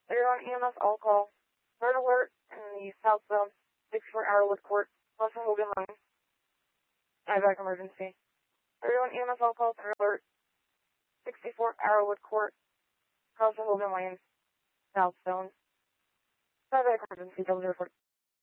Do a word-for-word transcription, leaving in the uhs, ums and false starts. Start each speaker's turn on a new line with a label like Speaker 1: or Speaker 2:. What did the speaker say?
Speaker 1: Everyone E M S all call. Red alert in the south zone, sixty-four Arrowwood Court, crossing Logan Lane. I back emergency. Everyone E M S all call. Red alert, sixty-four Arrowwood Court, crossing Logan Lane, south zone. I back emergency, double report.